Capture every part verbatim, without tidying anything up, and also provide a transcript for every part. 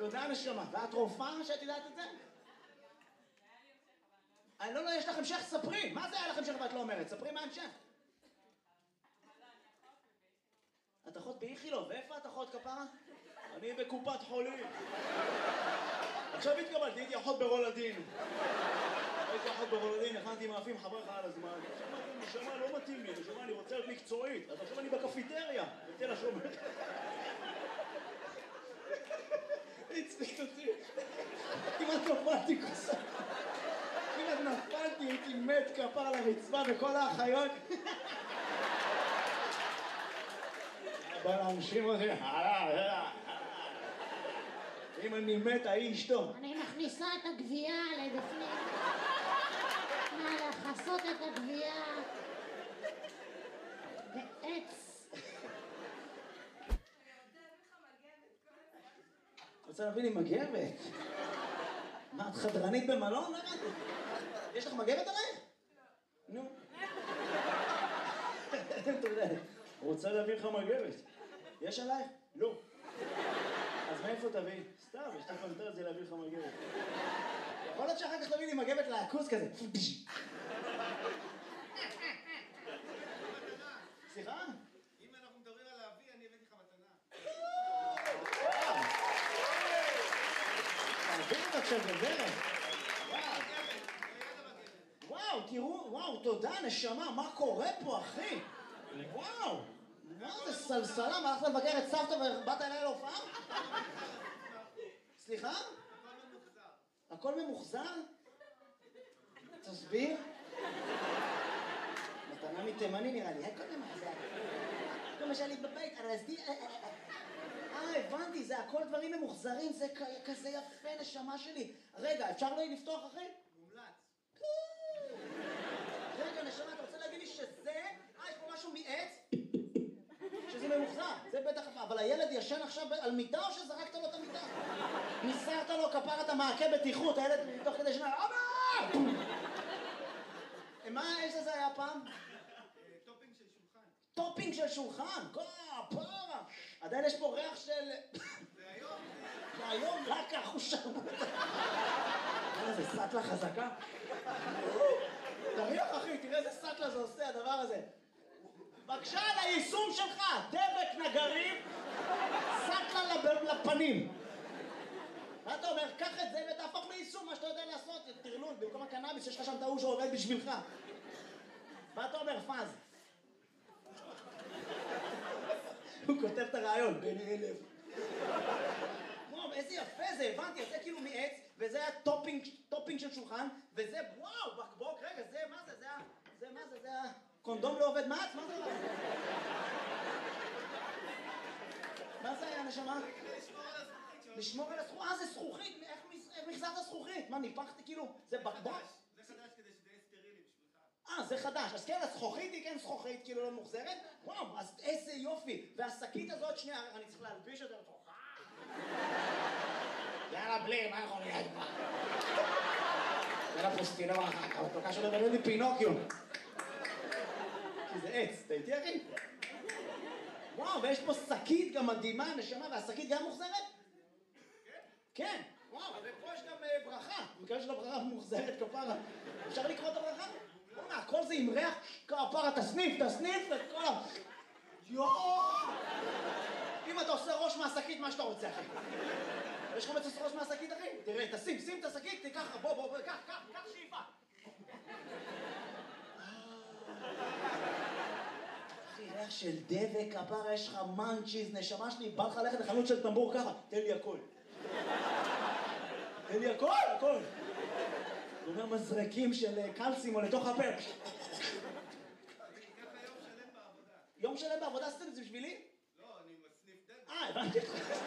תודה נשמה. ואת רופאה שאת יודעת את זה? אני לא, לא, יש לך המשך, ספרי. מה זה היה לך המשך ואת לא אומרת? ספרי מה המשך. את אחות באיכילוב, ואיפה את אחות כפרה? אני בקופת חולים. עכשיו התקבלתי, הייתי אחות ברולדין. הייתי אחות ברולדין, הכנתי מאפים חברך על הזמן. נשמה, לא מתאים לי, נשמה, אני רוצה להיות מקצועית. אז עכשיו אני בקפיטריה, בתל השומר. הצחיק אותי. כמעט נפלתי כוסה. כמעט נפלתי, הייתי מת כפר לרצפה וכל האחיות. בא להנשים אותי, אם אני מת, ההיא אשתו. אני מכניסה את הגבייה לבפנים. מה, לחסות את הגבייה בעץ. רוצה להביא לי מגבת? מה, את חדרנית במלון? יש לך מגבת עלייך? נו. תודה. רוצה להביא לך מגבת. יש עלייך? לא. אז מאיפה תביא? סתם, יש לך פנטר את זה להביא לך מגבת. יכול להיות שאחר כך תביא לי מגבת לעכוס כזה. סליחה? אם אנחנו מדברים על להביא, אני הבאתי לך מתנה. תעביר אותה עכשיו בדרך. וואו, תראו, וואו, תודה, נשמה, מה קורה פה, אחי? וואו, מה זה סלסלה? מה, הלכת לבקר את סבתא ובאת אליי להופעה? סליחה? הכל ממוחזר. הכל ממוחזר? תסביר. מתנה מתימני נראה לי, הכל ממוחזר. למשל, בבית, ארזתי... אה, הבנתי, זה הכל דברים ממוחזרים, זה כזה יפה, נשמה שלי. רגע, אפשר לא לפתוח, אחי? מומלץ. רגע, נשמה, אתה רוצה להגיד לי שזה... אה, יש פה משהו מעץ? שזה ממוחזר, זה בטח... אבל הילד ישן עכשיו על מיטה או שזרקת לו את המיטה? ניסרת לו כפרת המעקה בטיחות, הילד תוך כדי שנה... אבא! מה האש הזה היה פעם? טופינג של שולחן. טופינג של שולחן? כפרה! עדיין יש פה ריח של... זה היום. זה היום רק החושה. איזה סטלה חזקה. תריח אחי, תראה איזה סטלה זה עושה הדבר הזה. בבקשה על היישום שלך, דבק נגרים, סטלה לפנים. מה אתה אומר? קח את זה ותהפוך ליישום, מה שאתה יודע לעשות, תרלול, במקום הקנאביס, יש לך שם את ההוא שעובד בשבילך. מה אתה אומר, פאז? הוא כותב את הרעיון, בין אלף. וואו, איזה יפה זה, הבנתי, זה כאילו מעץ, וזה היה טופינג, טופינג של שולחן, וזה, וואו, בקבוק, רגע, זה, מה זה, זה, זה, מה זה, זה, קונדום לא עובד מעץ, מה זה? מה זה היה, נשמה? לשמור על הזכוכית, אה, זה זכוכית, איך מחזרת זכוכית? מה, ניפחתי כאילו, זה בקבוק? זה חדש כדי שזה יהיה סטרילי בשבילך. אה, זה חדש, אז כן, הזכוכית היא כן זכוכית, כאילו לא מוחזרת? וואו, אז איזה יופי, והשקית הזאת, שנייה, אני צריך להלביש את זה לתוכה. יאללה, בלי, מה יכול להיות כבר? יאללה, פוסטינור אחר כך, אותו קשור לדבר לי פינוקיו. כי זה עץ, אתה איתי אחי? וואו, ויש פה שקית גם מדהימה, נשמה, והשקית גם מוחזרת? כן. כן, וואו, ופה יש גם ברכה, במקרה של הברכה מוחזרת כפרה. אפשר לקרוא את הברכה? בוא'נה, הכל זה עם ריח כפרה, תסניף, תסניף, וכל ה... יואו! אם אתה עושה ראש מהשקית, מה שאתה רוצה, אחי? יש לך מצוס ראש מהשקית, אחי? תראה, תשים, שים את השקית, תיקח, בוא, בוא, בוא, קח, קח, קח שאיפה. אחי, ריח של דבק, כפרה, יש לך מנצ'יז, נשמה שלי, בא לך ללכת לחנות של טמבור ככה, תן לי הכל. תן לי הכל, הכל. הוא אומר מזרקים של קלסימו לתוך הפה. אני אקח יום שלם בעבודה. יום שלם בעבודה עשיתם את זה בשבילי? לא, אני מסניף דבק. אה, הבנתי.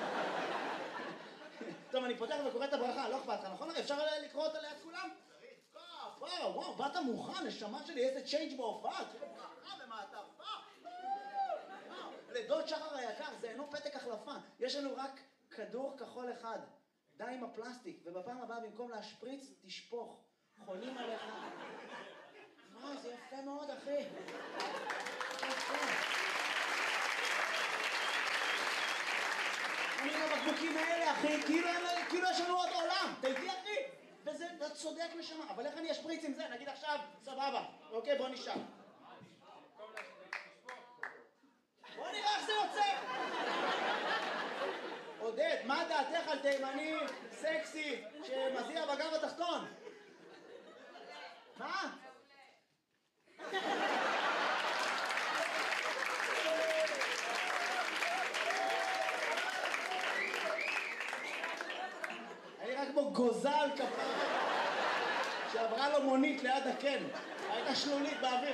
טוב, אני פותח וקורא את הברכה, לא אכפת לך, נכון? אפשר לקרוא אותה ליד כולם? צריך. וואו, וואו, באת מוכן, נשמה שלי, איזה צ'יינג' בהופעה, תראה ברכה במעטפה. לדוד שחר היקר, זה אינו פתק החלפה, יש לנו רק כדור כחול אחד. די עם הפלסטיק, ובפעם הבאה במקום להשפריץ, תשפוך. חולים עליך. וואי, זה יפה מאוד, אחי. יפה. אני עם הבקבוקים האלה, אחי, כאילו אין- כאילו יש לנו עוד עולם. אתה איתי, אחי? וזה, אתה צודק נשמה, אבל איך אני אשפריץ עם זה? נגיד עכשיו, סבבה, אוקיי, בוא נשאר. בוא נראה איך זה יוצא. עודד, מה דעתך על תימני סקסי שמזיע בגב התחתון? מה? אני רק כמו גוזל כפרה שעברה לו מונית ליד הקן. הייתה שלולית באוויר.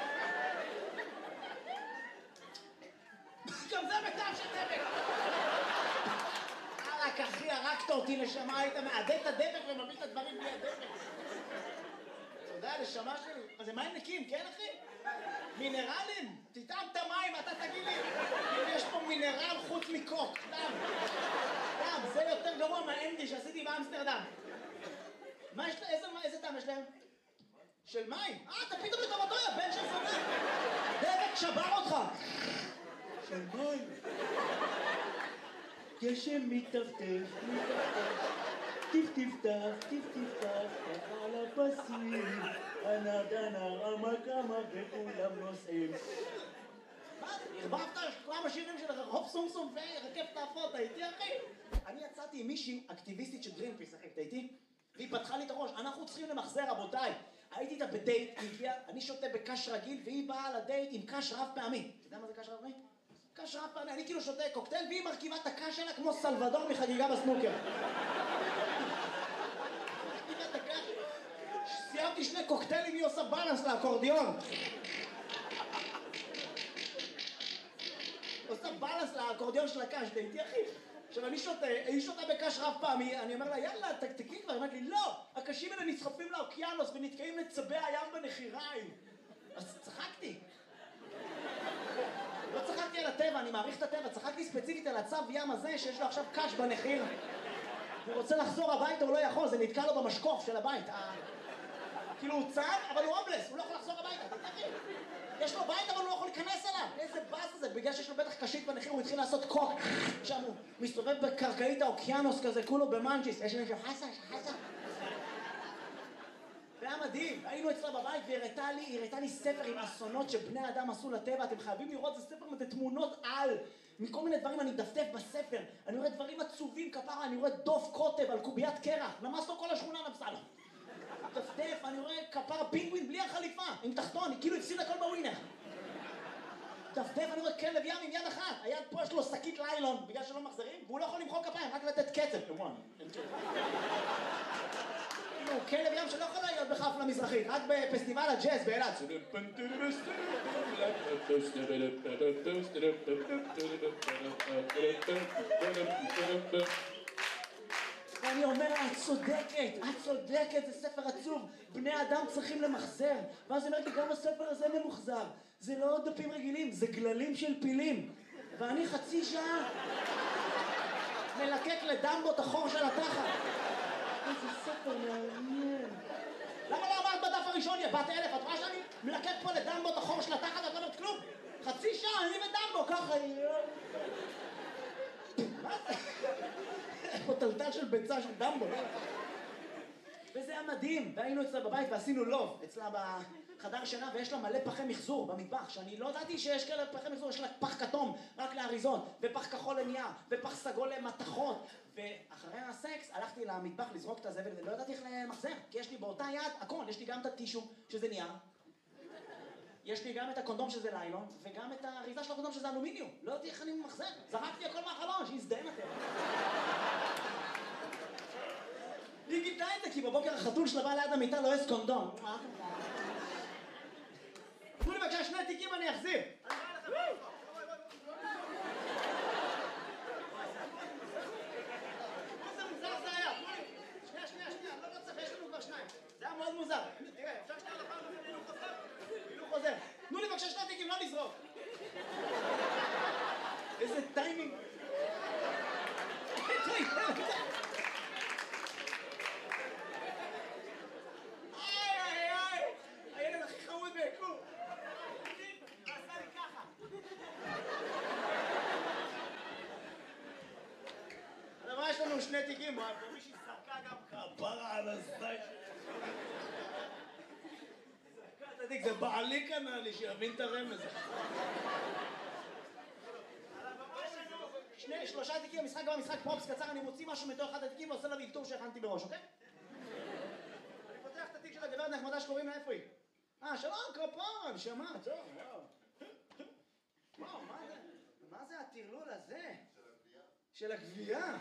גם זה בטעם של דבק. רק אחי, הרגת אותי נשמה, היית מעדד את הדבק ומביא את הדברים בלי הדבק. תודה, נשמה שלי. מה זה מים נקיים, כן אחי? מינרלים? תטעם את המים, אתה תגיד לי. אם יש פה מינרל חוץ מקוק, דם. דם, זה יותר גרוע מהאנדי שעשיתי באמסטרדם. מה יש להם? איזה, איזה טעם יש להם? של מים? אה, אתה פתאום לטובתו, יא בן של זונה. דבק שבר אותך. של מים. גשם מטפטף, מטפטף. טיף טיפטף, טיף טיפטף, ככה על הפסים. הנר דנר, עמק עמק וכולם נוסעים. מה? הרבבת כמה שירים של הופ סום סום ורכבת האפות, הייתי אחי? אני יצאתי עם מישהי אקטיביסטית של גרינפיס, אחי, אתה איתי? והיא פתחה לי את הראש, אנחנו צריכים למחזר רבותיי. הייתי איתה בדייט, היא הגיעה, אני שותה בקש רגיל והיא באה לדייט עם קש רב פעמי. אתה יודע מה זה קש רב פעמי? קש רב פעמי, אני כאילו שותה קוקטייל והיא מרכיבה את הקש שלה כמו סלבדור מחגיגה בסנוקר. סיימתי שני קוקטיילים, היא עושה בלנס לאקורדיון. עושה בלנס לאקורדיון של הקש, אתה איתי אחי? עכשיו אני שותה, היא שותה בקש רב פעמי, אני אומר לה יאללה תקתקי כבר, היא אומרת לי לא, הקשים האלה נסחפים לאוקיינוס ונתקעים לצבי הים בנחיריים. אז צחקתי. לא צחקתי על הטבע, אני מעריך את הטבע, צחקתי ספציפית על הצב ים הזה שיש לו עכשיו קש בנחיר. הוא רוצה לחזור הביתה, הוא לא יכול, זה נתקע לו במשקוף של הבית. כאילו הוא צב, אבל הוא הומלס, הוא לא יכול לחזור הביתה, אתה תגיד. יש לו בית, אבל הוא לא יכול להיכנס אליו. איזה באס זה, בגלל שיש לו בטח קשית בנחיר, הוא התחיל לעשות קוק. שם הוא מסתובב בקרקעית האוקיינוס כזה, כולו במנג'יס. יש מישהו חסה, חסה. זה היה מדהים, היינו אצלה בבית והיא הראתה לי, היא הראתה לי ספר עם אסונות שבני אדם עשו לטבע, אתם חייבים לראות, זה ספר עם תמונות על, מכל מיני דברים אני מדפדף בספר, אני רואה דברים עצובים כפרה, אני רואה דוף קוטב על קוביית קרח, למסנו כל השכונה נפסה לו. מדפדף, אני רואה כפרה פינגווין בלי החליפה, עם תחתון, היא כאילו הפסיד הכל בווינר. מדפדף, אני רואה כלב ים עם יד אחת, היד פה יש לו שקית ליילון, בגלל שלא מחזרים, והוא לא יכול למחוא כפיים, רק לתת קצב. כאילו, כלב ים שלא יכול להיות בחפלה מזרחית, רק בפסטיבל הג'אז באילת. ואני אומר, את צודקת, את צודקת, זה ספר עצוב, בני אדם צריכים למחזר. ואז היא אומרת לי, גם הספר הזה ממוחזר. זה לא דפים רגילים, זה גללים של פילים. ואני חצי שעה מלקק לדמבו את החור של התחת. איזה ספר מעניין. למה לא אמרת בדף הראשון, יא בת אלף? את רואה שאני מלקק פה לדמבו את החור של התחת ואת לא אומרת כלום? חצי שעה, אני ודמבו, ככה... מה זה? יש פה טלטל של ביצה של דמבו. וזה היה מדהים, והיינו אצלה בבית ועשינו לוב אצלה בחדר שינה, ויש לה מלא פחי מחזור במטבח, שאני לא ידעתי שיש כאלה פחי מחזור, יש לה פח כתום רק לאריזות, ופח כחול לנייר, ופח סגול למתכות. ואחרי הסקס הלכתי למטבח לזרוק את הזבל, ולא ידעתי איך למחזר, כי יש לי באותה יד הכל, יש לי גם את הטישו שזה נייר, יש לי גם את הקונדום שזה ליילון, וגם את האריזה של הקונדום שזה אלומיניום. לא יודעתי איך אני ממחזר, זרקתי הכל מהחלון, שיזדיין אתם. היא גידלה את זה, כי בבוקר החתול שלה בא ליד המיטה לועס קונדום. תנו לי בבקשה שני תיקים אני אחזיר. איזה מוזר זה היה. שנייה, שנייה, שנייה, לא לא צריך, יש לנו כבר שניים. זה היה מאוד מוזר. תראה, אפשר שנייה לפעם הזה הילוך חוזר? הילוך חוזר. תנו לי בבקשה שני תיקים, לא לזרוק. איזה טיימינג. לנו שני תיקים, ומישהי זרקה גם כפרה על הזין שלי. זרקה את התיק, זה בעלי קנה לי, שיבין את הרמז. שני, שלושה תיקים, המשחק גם המשחק פרופס קצר, אני מוציא משהו מתוך אחד התיקים ועושה לה ויקטור שהכנתי בראש, אוקיי? אני פותח את התיק של הגברת נחמדה שקוראים לה, איפה היא? אה, שלום, כפרה, נשמה, טוב, וואו. וואו, מה זה? מה זה הטרלול הזה? של הגבייה?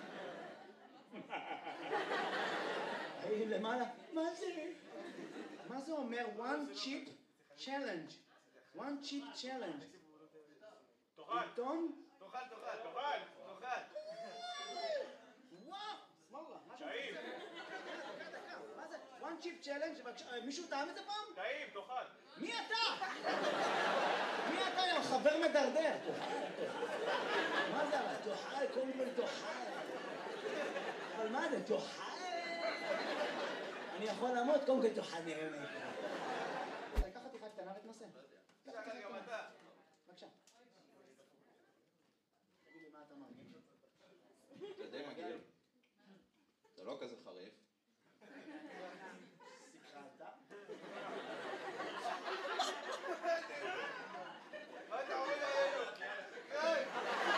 היי, למעלה, מה זה? מה זה אומר? one chip challenge. one chip challenge. תאכל. עיתון? תאכל, תאכל, תאכל, תאכל. וואו, סמאללה, משהו טעים. כזה. מה זה? one chip challenge? מישהו טעם את זה פעם? טעים, תאכל. מי אתה? מי אתה, יא חבר מדרדר? מה זה אבל? תאכל, קודם כל תאכל. אבל מה זה? תאכל? אני יכול למות, קודם כל תאכל נראה לי. לקח חתיכה קטנה ותנסה. תאכל גם אתה. בבקשה. תגיד לי מה אתה מרגיש. זה די מגעיל. זה לא כזה חריף. סיכרת? מה אתה עומד עלינו? היי!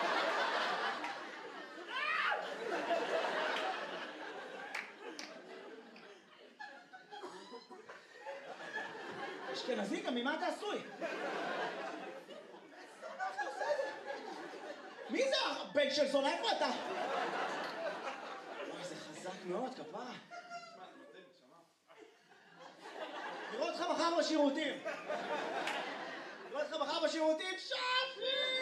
אשכנזי, גם ממה אתה עשוי? מי זה הבן של זונה? איפה אתה? וואי, זה חזק מאוד, כפרה. נראה אותך מחר בשירותים. נראה אותך מחר בשירותים, שפי!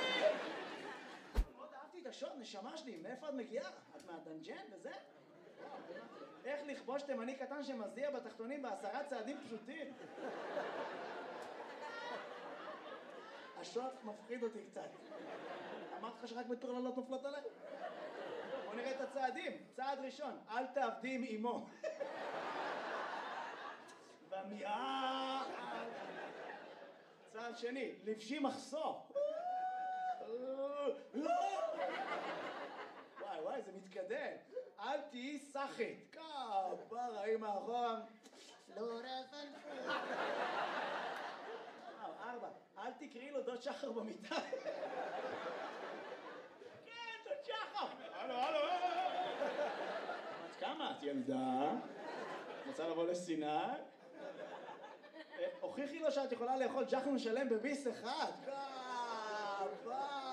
מאוד אהבתי את השוט, נשמה שלי, מאיפה את מגיעה? את מהדנג'ן וזה? איך לכבוש תימני קטן שמזיע בתחתונים בעשרה צעדים פשוטים? השוט מפחיד אותי קצת. אמרתי לך שרק מטורללות נופלות עליי? בוא נראה את הצעדים. צעד ראשון, אל תעבדי עם אמו. במיעה. צעד שני, לבשי מחסור. וואי וואי, זה מתקדם. אל תהיי סחית. כפרה, אמא אחורה. לא רפנפו. ארבע, אל תקראי לו דוד שחר במיטה. כן, דוד שחר. הלו, הלו. את כמה? את ילדה? רוצה לבוא לסיני? הוכיחי לו שאת יכולה לאכול ג'חנון שלם בביס אחד. כפרה.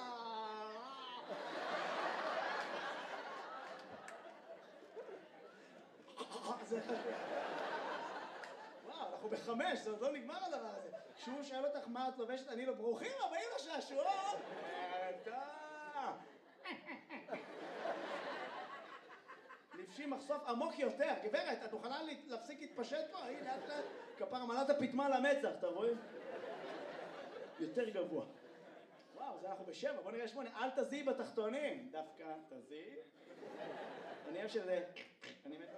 וואו, אנחנו בחמש, זה עוד לא נגמר הדבר הזה. כשהוא שואל אותך מה את לובשת, אני לא, ברוכים הבאים לשעשועון! אתה! לבשי מחשוף עמוק יותר. גברת, את מוכנה להפסיק להתפשט פה? הנה, לאט לאט. כפרה מלאת הפטמה למצח, אתה רואים? יותר גבוה. וואו, זה אנחנו בשבע, בוא נראה שמונה. אל תזיעי בתחתונים. דווקא תזיעי. אני אוהב שזה... אני מת...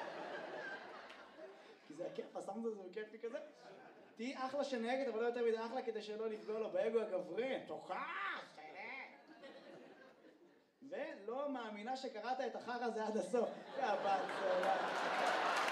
כי זה הכיף, הסאונד הזה הוא כיף לי כזה. תהי אחלה שנהגת, אבל לא יותר מדי אחלה כדי שלא לפגוע לו באגו הגברי. תוכח! ולא מאמינה שקראת את החרא הזה עד הסוף. יא בת סולה.